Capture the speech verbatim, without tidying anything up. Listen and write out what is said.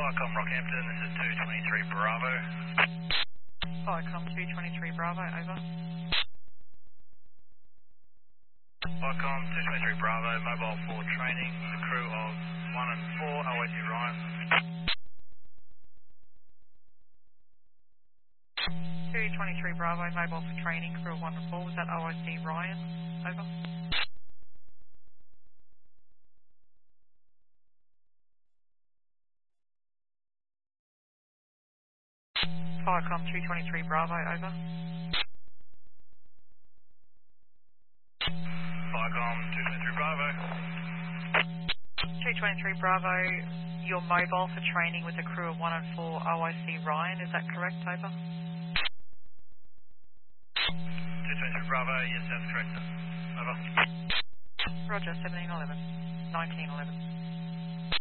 Viacom Rockhampton, this is two twenty-three Bravo. Viacom two twenty-three Bravo, over. Viacom two twenty-three Bravo, mobile for training, the crew of one and four, O A C Ryan. two twenty-three Bravo, mobile for training, crew of one and four, was that O I C Ryan, over. Viacom two twenty-three Bravo, over. Viacom two twenty-three Bravo. two twenty-three Bravo, your mobile for training with the crew of one and four, O I C Ryan, is that correct, over? two twenty-three Bravo, yes, that's correct. Over. Roger, seventeen eleven, nineteen eleven.